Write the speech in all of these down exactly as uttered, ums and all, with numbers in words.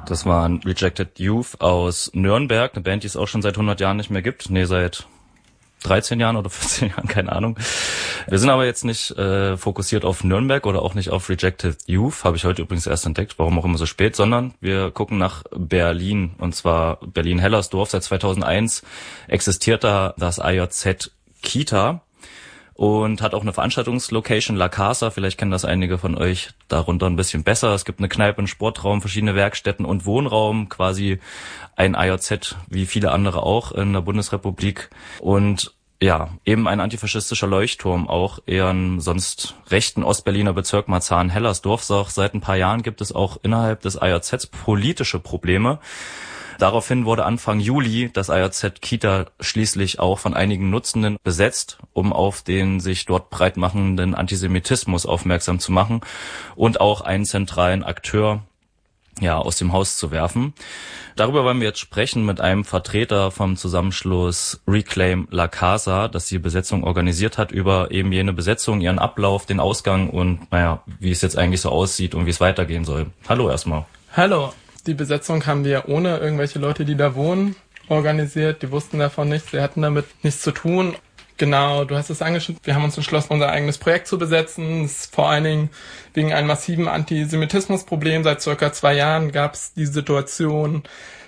Das waren Rejected Youth aus Nürnberg, eine Band, die es auch schon seit hundert Jahren nicht mehr gibt. Nee, seit dreizehn Jahren oder vierzehn Jahren, keine Ahnung. Wir sind aber jetzt nicht äh, fokussiert auf Nürnberg oder auch nicht auf Rejected Youth, habe ich heute übrigens erst entdeckt, warum auch immer so spät, sondern wir gucken nach Berlin, und zwar Berlin-Hellersdorf. Seit zweitausendeins existiert da das A J Z Kita und hat auch eine Veranstaltungslocation, La Casa, vielleicht kennen das einige von euch darunter ein bisschen besser. Es gibt eine Kneipe, einen Sportraum, verschiedene Werkstätten und Wohnraum, quasi ein A J Z, wie viele andere auch in der Bundesrepublik. Und ja, eben ein antifaschistischer Leuchtturm, auch eher im sonst rechten Ostberliner Bezirk Marzahn-Hellersdorf. Seit ein paar Jahren gibt es auch innerhalb des A J Zs politische Probleme. Daraufhin wurde Anfang Juli das A J Z Kita schließlich auch von einigen Nutzenden besetzt, um auf den sich dort breitmachenden Antisemitismus aufmerksam zu machen und auch einen zentralen Akteur ja aus dem Haus zu werfen. Darüber wollen wir jetzt sprechen mit einem Vertreter vom Zusammenschluss Reclaim La Casa, das die Besetzung organisiert hat, über eben jene Besetzung, ihren Ablauf, den Ausgang und naja, wie es jetzt eigentlich so aussieht und wie es weitergehen soll. Hallo erstmal. Hallo. Die Besetzung haben wir ohne irgendwelche Leute, die da wohnen, organisiert. Die wussten davon nichts, sie hatten damit nichts zu tun. Genau, du hast es angeschnitten. Wir haben uns entschlossen, unser eigenes Projekt zu besetzen. Das ist vor allen Dingen wegen einem massiven Antisemitismusproblem. Seit circa zwei Jahren gab es die Situation,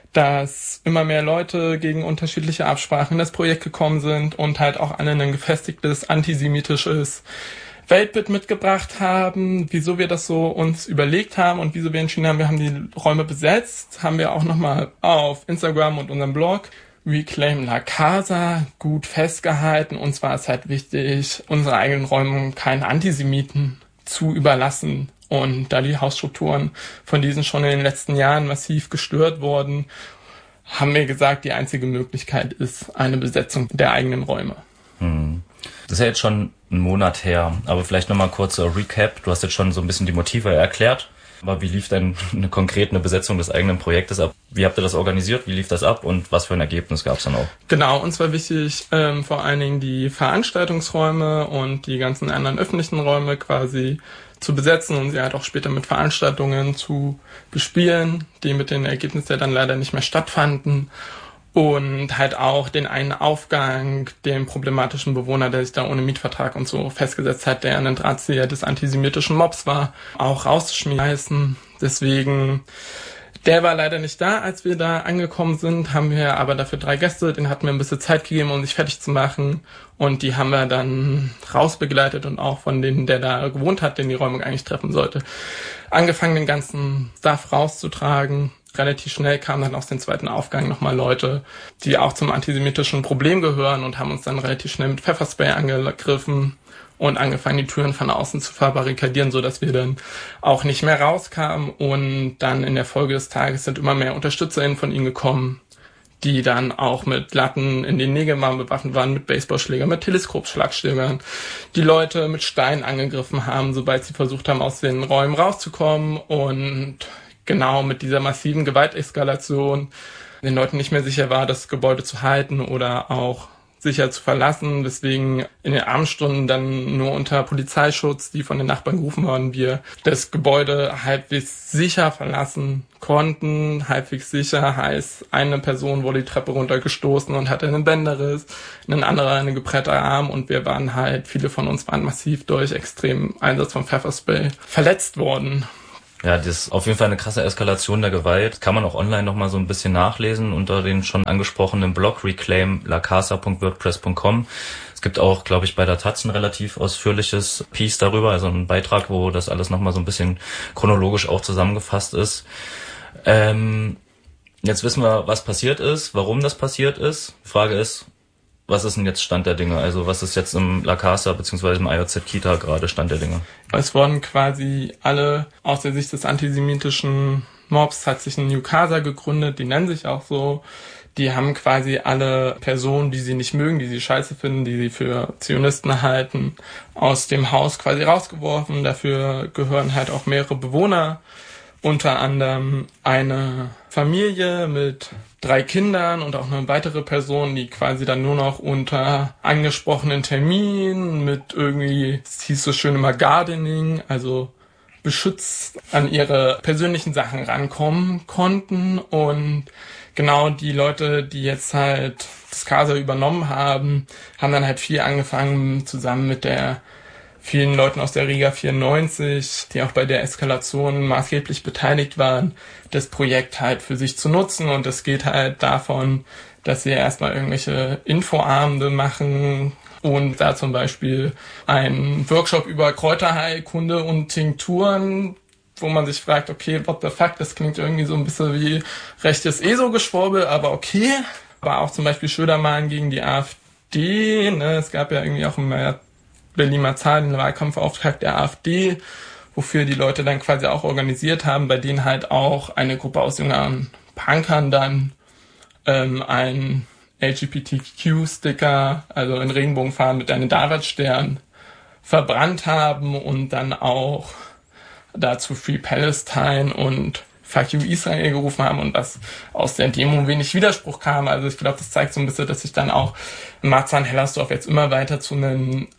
dass immer mehr Leute gegen unterschiedliche Absprachen in das Projekt gekommen sind und halt auch alle ein gefestigtes antisemitisches Weltbild mitgebracht haben. Wieso wir das so uns überlegt haben und wieso wir entschieden haben, wir haben die Räume besetzt, haben wir auch nochmal auf Instagram und unserem Blog Reclaim La Casa gut festgehalten. Uns war es halt wichtig, unsere eigenen Räume keinen Antisemiten zu überlassen. Und da die Hausstrukturen von diesen schon in den letzten Jahren massiv gestört wurden, haben wir gesagt, die einzige Möglichkeit ist eine Besetzung der eigenen Räume. Hm. Das ist ja jetzt schon einen Monat her, aber vielleicht nochmal kurzer Recap. Du hast jetzt schon so ein bisschen die Motive erklärt, aber wie lief denn eine konkrete Besetzung des eigenen Projektes ab? Wie habt ihr das organisiert? Wie lief das ab und was für ein Ergebnis gab es dann auch? Genau, uns war wichtig, ähm, vor allen Dingen die Veranstaltungsräume und die ganzen anderen öffentlichen Räume quasi zu besetzen und sie halt auch später mit Veranstaltungen zu bespielen, die mit den Ergebnissen ja dann leider nicht mehr stattfanden. Und halt auch den einen Aufgang, den problematischen Bewohner, der sich da ohne Mietvertrag und so festgesetzt hat, der ein Drahtzieher des antisemitischen Mobs war, auch rauszuschmeißen. Deswegen, der war leider nicht da, als wir da angekommen sind, haben wir aber dafür drei Gäste, denen hatten wir ein bisschen Zeit gegeben, um sich fertig zu machen. Und die haben wir dann rausbegleitet und auch von denen, der da gewohnt hat, den die Räumung eigentlich treffen sollte, angefangen, den ganzen Stuff rauszutragen. Relativ schnell kamen dann aus dem zweiten Aufgang nochmal Leute, die auch zum antisemitischen Problem gehören und haben uns dann relativ schnell mit Pfefferspray angegriffen und angefangen, die Türen von außen zu verbarrikadieren, sodass wir dann auch nicht mehr rauskamen. Und dann in der Folge des Tages sind immer mehr UnterstützerInnen von ihnen gekommen, die dann auch mit Latten in den Nägeln bewaffnet waren, mit Baseballschlägern, mit Teleskopschlagstögern, die Leute mit Steinen angegriffen haben, sobald sie versucht haben, aus den Räumen rauszukommen. Und genau mit dieser massiven Gewalteskalation den Leuten nicht mehr sicher war, das Gebäude zu halten oder auch sicher zu verlassen, weswegen in den Abendstunden dann nur unter Polizeischutz, die von den Nachbarn gerufen wurden, wir das Gebäude halbwegs sicher verlassen konnten. Halbwegs sicher heißt, eine Person wurde die Treppe runtergestoßen und hatte einen Bänderriss, ein anderer einen geprellten Arm und wir waren halt, viele von uns waren massiv durch extremen Einsatz von Pfefferspray verletzt worden. Ja, das ist auf jeden Fall eine krasse Eskalation der Gewalt. Kann man auch online nochmal so ein bisschen nachlesen unter den schon angesprochenen Blog reclaim la casa punkt wordpress punkt com. Es gibt auch, glaube ich, bei der Taz ein relativ ausführliches Piece darüber, also ein Beitrag, wo das alles nochmal so ein bisschen chronologisch auch zusammengefasst ist. Ähm, jetzt wissen wir, was passiert ist, warum das passiert ist. Die Frage ist, was ist denn jetzt Stand der Dinge? Also was ist jetzt im La Casa bzw. im A J Z Kita gerade Stand der Dinge? Es wurden quasi alle aus der Sicht des antisemitischen Mobs, hat sich ein New Casa gegründet, die nennen sich auch so. Die haben quasi alle Personen, die sie nicht mögen, die sie scheiße finden, die sie für Zionisten halten, aus dem Haus quasi rausgeworfen. Dafür gehören halt auch mehrere Bewohner, unter anderem eine Familie mit drei Kindern und auch eine weitere Person, die quasi dann nur noch unter angesprochenen Terminen mit irgendwie, es hieß so schön immer Gardening, also beschützt an ihre persönlichen Sachen rankommen konnten. Und genau die Leute, die jetzt halt das Casa übernommen haben, haben dann halt viel angefangen, zusammen mit der vielen Leuten aus der Riga vierundneunzig, die auch bei der Eskalation maßgeblich beteiligt waren, das Projekt halt für sich zu nutzen. Und es geht halt davon, dass sie erstmal irgendwelche Infoabende machen und da zum Beispiel einen Workshop über Kräuterheilkunde und Tinkturen, wo man sich fragt, okay, what the fuck, das klingt irgendwie so ein bisschen wie rechtes E S O-Geschwurbel, aber okay. Aber auch zum Beispiel Schödermalen gegen die AfD, ne? Es gab ja irgendwie auch im Berliner Zahl den Wahlkampfauftrag der AfD, wofür die Leute dann quasi auch organisiert haben, bei denen halt auch eine Gruppe aus jüngeren Punkern dann ähm, ein L G B T Q-Sticker, also in Regenbogenfarben mit einem Davidstern, verbrannt haben und dann auch dazu Free Palestine und Fuck you Israel gerufen haben und was aus der Demo wenig Widerspruch kam. Also ich glaube, das zeigt so ein bisschen, dass sich dann auch Marzahn-Hellersdorf jetzt immer weiter zu einem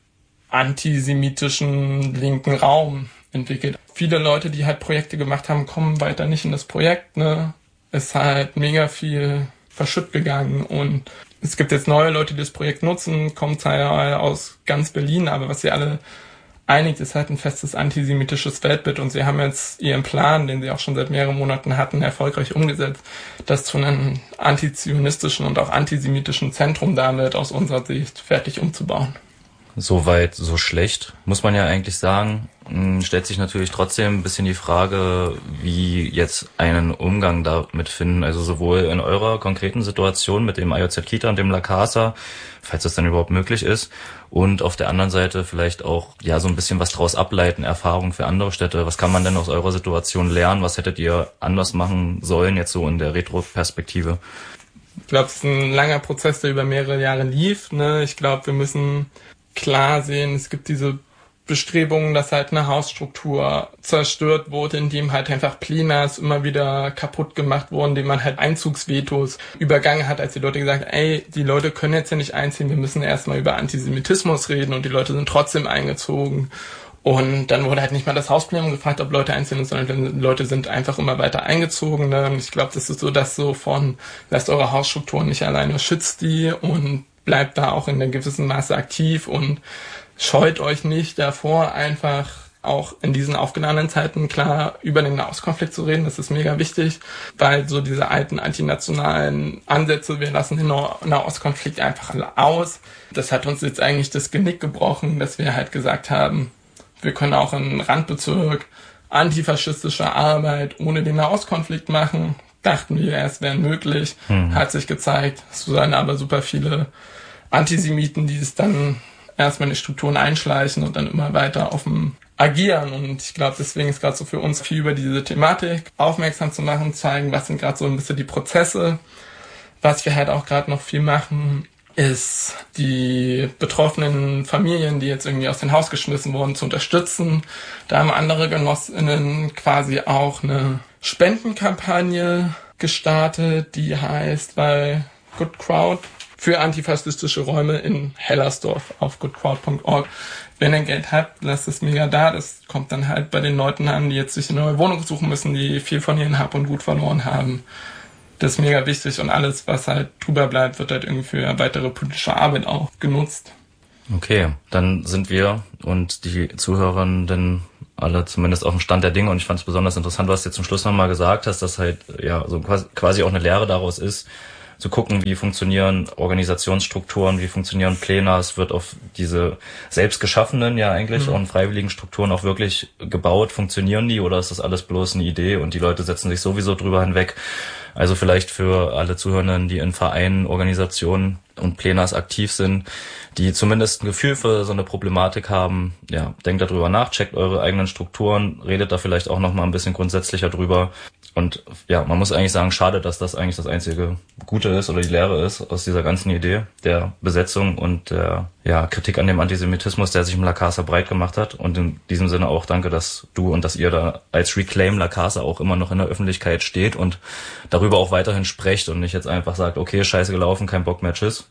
antisemitischen linken Raum entwickelt. Viele Leute, die halt Projekte gemacht haben, kommen weiter nicht in das Projekt, ne? Ist halt mega viel verschütt gegangen und es gibt jetzt neue Leute, die das Projekt nutzen, kommen zwar aus ganz Berlin, aber was sie alle einigt, ist halt ein festes antisemitisches Weltbild und sie haben jetzt ihren Plan, den sie auch schon seit mehreren Monaten hatten, erfolgreich umgesetzt, das zu einem antizionistischen und auch antisemitischen Zentrum damit aus unserer Sicht fertig umzubauen. Soweit, so schlecht, muss man ja eigentlich sagen. Stellt sich natürlich trotzdem ein bisschen die Frage, wie jetzt einen Umgang damit finden, also sowohl in eurer konkreten Situation mit dem I J Z Kita und dem La Casa, falls das dann überhaupt möglich ist, und auf der anderen Seite vielleicht auch ja so ein bisschen was draus ableiten, Erfahrungen für andere Städte. Was kann man denn aus eurer Situation lernen? Was hättet ihr anders machen sollen, jetzt so in der Retro-Perspektive? Ich glaube, es ist ein langer Prozess, der über mehrere Jahre lief, ne? Ich glaube, wir müssen klar sehen, es gibt diese Bestrebungen, dass halt eine Hausstruktur zerstört wurde, indem halt einfach Plenas immer wieder kaputt gemacht wurden, indem man halt Einzugsvetos übergangen hat, als die Leute gesagt haben, ey, die Leute können jetzt ja nicht einziehen, wir müssen erstmal über Antisemitismus reden und die Leute sind trotzdem eingezogen. Und dann wurde halt nicht mal das Hausplenum gefragt, ob Leute einziehen, sondern die Leute sind einfach immer weiter eingezogen. Und ich glaube, das ist so das so von, lasst eure Hausstrukturen nicht alleine, schützt die und bleibt da auch in einem gewissen Maße aktiv und scheut euch nicht davor, einfach auch in diesen aufgeladenen Zeiten klar über den Nahostkonflikt zu reden. Das ist mega wichtig, weil so diese alten antinationalen Ansätze, wir lassen den Nahostkonflikt einfach alle aus. Das hat uns jetzt eigentlich das Genick gebrochen, dass wir halt gesagt haben, wir können auch im Randbezirk antifaschistische Arbeit ohne den Nahostkonflikt machen. Dachten wir, es wäre möglich. Mhm. Hat sich gezeigt. Es waren aber super viele Antisemiten, die es dann erstmal in die Strukturen einschleichen und dann immer weiter auf dem agieren. Und ich glaube, deswegen ist gerade so für uns viel über diese Thematik aufmerksam zu machen, zeigen, was sind gerade so ein bisschen die Prozesse. Was wir halt auch gerade noch viel machen, ist die betroffenen Familien, die jetzt irgendwie aus dem Haus geschmissen wurden, zu unterstützen. Da haben andere GenossInnen quasi auch eine Spendenkampagne gestartet, die heißt bei Good Crowd für antifaschistische Räume in Hellersdorf auf goodcrowd punkt org. Wenn ihr Geld habt, lasst es mega da. Das kommt dann halt bei den Leuten an, die jetzt sich eine neue Wohnung suchen müssen, die viel von ihren Hab und Gut verloren haben. Das ist mega wichtig und alles, was halt drüber bleibt, wird halt irgendwie für weitere politische Arbeit auch genutzt. Okay, dann sind wir und die Zuhörenden alle zumindest auf dem Stand der Dinge und ich fand es besonders interessant, was du jetzt zum Schluss nochmal gesagt hast, dass halt ja so quasi auch eine Lehre daraus ist, zu gucken, wie funktionieren Organisationsstrukturen, wie funktionieren Pläne. Es wird auf diese selbst geschaffenen, ja eigentlich mhm. auch in freiwilligen Strukturen auch wirklich gebaut. Funktionieren die oder ist das alles bloß eine Idee und die Leute setzen sich sowieso drüber hinweg? Also vielleicht für alle Zuhörenden, die in Vereinen, Organisationen und Plenas aktiv sind, die zumindest ein Gefühl für so eine Problematik haben, ja, denkt darüber nach, checkt eure eigenen Strukturen, redet da vielleicht auch noch mal ein bisschen grundsätzlicher drüber. Und ja, man muss eigentlich sagen, schade, dass das eigentlich das einzige Gute ist oder die Lehre ist aus dieser ganzen Idee der Besetzung und der ja, Kritik an dem Antisemitismus, der sich im La Casa breit gemacht hat. Und in diesem Sinne auch danke, dass du und dass ihr da als Reclaim La Casa auch immer noch in der Öffentlichkeit steht und darüber auch weiterhin sprecht und nicht jetzt einfach sagt, okay, scheiße gelaufen, kein Bock mehr, tschüss.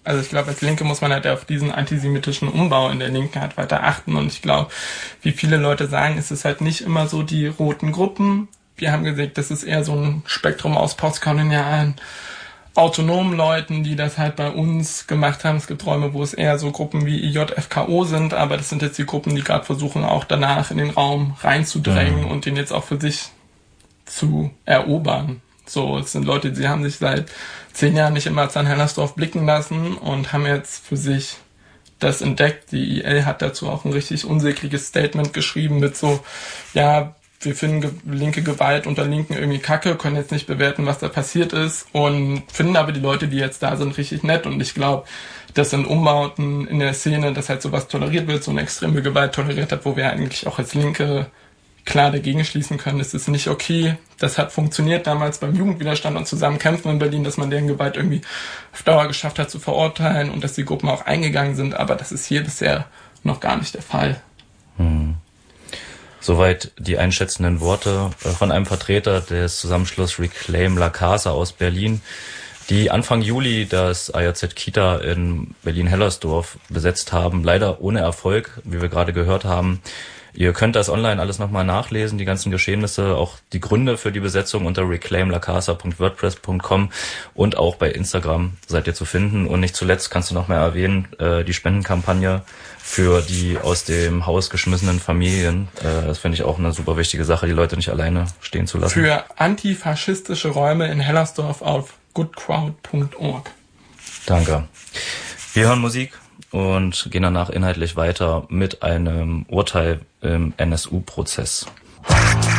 Also ich glaube, als Linke muss man halt auf diesen antisemitischen Umbau in der Linken halt weiter achten. Und ich glaube, wie viele Leute sagen, ist es halt nicht immer so die roten Gruppen. Wir haben gesagt, das ist eher so ein Spektrum aus postkolonialen, autonomen Leuten, die das halt bei uns gemacht haben. Es gibt Räume, wo es eher so Gruppen wie I J F K O sind, aber das sind jetzt die Gruppen, die gerade versuchen, auch danach in den Raum reinzudrängen mhm. und den jetzt auch für sich zu erobern. So, es sind Leute, die haben sich seit zehn Jahren nicht immer als an Hellersdorf blicken lassen und haben jetzt für sich das entdeckt. Die I L hat dazu auch ein richtig unsägliches Statement geschrieben mit so, ja, wir finden ge- linke Gewalt unter Linken irgendwie kacke, können jetzt nicht bewerten, was da passiert ist und finden aber die Leute, die jetzt da sind, richtig nett. Und ich glaube, dass in Umbauten in der Szene, dass halt sowas toleriert wird, so eine extreme Gewalt toleriert hat, wo wir eigentlich auch als Linke klar dagegen schließen können, ist es nicht okay. Das hat funktioniert damals beim Jugendwiderstand und Zusammenkämpfen in Berlin, dass man deren Gewalt irgendwie auf Dauer geschafft hat zu verurteilen und dass die Gruppen auch eingegangen sind, aber das ist hier bisher noch gar nicht der Fall. Hm. Soweit die einschätzenden Worte von einem Vertreter des Zusammenschlusses Reclaim La Casa aus Berlin, die Anfang Juli das A J Z Kita in Berlin-Hellersdorf besetzt haben. Leider ohne Erfolg, wie wir gerade gehört haben. Ihr könnt das online alles nochmal nachlesen, die ganzen Geschehnisse, auch die Gründe für die Besetzung unter reclaim la casa punkt wordpress punkt com und auch bei Instagram seid ihr zu finden. Und nicht zuletzt kannst du noch mal erwähnen, äh, die Spendenkampagne für die aus dem Haus geschmissenen Familien. Äh, das finde ich auch eine super wichtige Sache, die Leute nicht alleine stehen zu lassen. Für antifaschistische Räume in Hellersdorf auf goodcrowd punkt org. Danke. Wir hören Musik und gehen danach inhaltlich weiter mit einem Urteil im N S U-Prozess.